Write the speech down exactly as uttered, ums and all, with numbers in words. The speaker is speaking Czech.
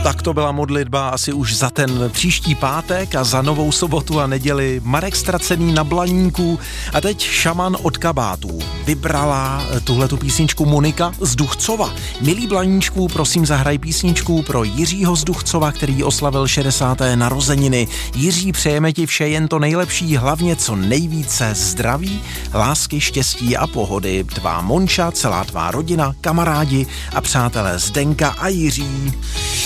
Tak to byla modlitba asi už za ten příští pátek a za novou sobotu a neděli. Marek Ztracený na Blaníku a teď Šaman od kabátů. Vybrala tuhletu písničku Monika z Duchcova. Milí Blaníčku, prosím zahraj písničku pro Jiřího z Duchcova, který oslavil šedesáté narozeniny. Jiří, přejeme ti vše jen to nejlepší, hlavně co nejvíce zdraví, lásky, štěstí a pohody. Tvá Monča, celá tvá rodina, kamarádi a přátelé Zdenka a Jiří.